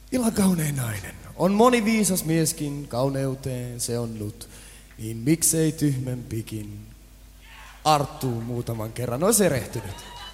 Illan kaunein nainen. On moni viisas mieskin kauneuteen seonnut, niin miksei tyhmempikin Arttuu muutaman kerran olisi erehtynyt.